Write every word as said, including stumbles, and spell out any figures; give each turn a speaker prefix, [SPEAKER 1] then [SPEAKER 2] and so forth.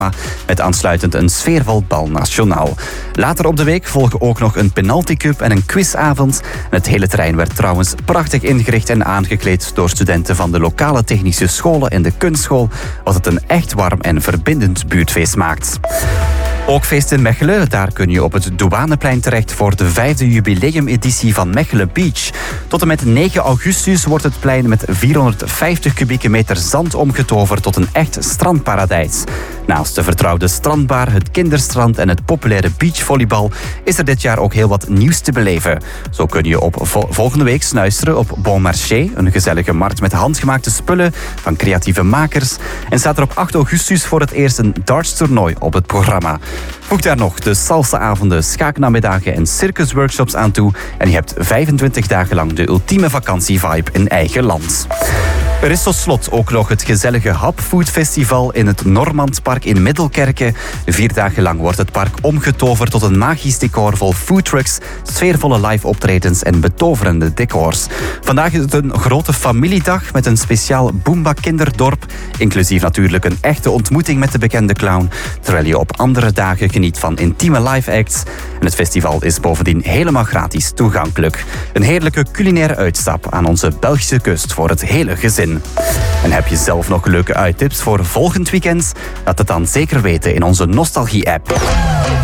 [SPEAKER 1] met aansluitend een sfeervol bal nationaal. Later op de week volgen ook nog een penaltycup en een quizavond. Het hele terrein werd trouwens prachtig ingericht en aangekleed door studenten van de lokale technische scholen en de kunstschool, wat het een echt warm en verbindend buurtfeest maakt. Ook feest in Mechelen. Daar kun je op het Douaneplein terecht voor de vijfde jubileumeditie van Mechelen Beach. Tot en met negen augustus wordt het plein met vierhonderdvijftig kubieke meter zand omgetoverd tot een echt strandparadijs. Naast de vertrouwde strandbar, het kinderstrand en het populaire beachvolleybal is er dit jaar ook heel wat nieuws te beleven. Zo kun je op vo- volgende week snuisteren op Bon Marché, een gezellige markt met handgemaakte spullen van creatieve makers. En staat er op acht augustus voor het eerst een dartstoernooi op het programma. Voeg daar nog de salsaavonden, schaaknamiddagen en circusworkshops aan toe en je hebt vijfentwintig dagen lang de ultieme vakantievibe in eigen land. Er is tot slot ook nog het gezellige Hapfood Festival in het Normandpark in Middelkerke. Vier dagen lang wordt het park omgetoverd tot een magisch decor vol foodtrucks, sfeervolle live optredens en betoverende decors. Vandaag is het een grote familiedag met een speciaal Boomba kinderdorp, inclusief natuurlijk een echte ontmoeting met de bekende clown, terwijl je op andere dagen geniet van intieme live acts. En het festival is bovendien helemaal gratis toegankelijk. Een heerlijke culinaire uitstap aan onze Belgische kust voor het hele gezin. En heb je zelf nog leuke uittips voor volgend weekend? Laat het dan zeker weten in onze Nostalgie-app.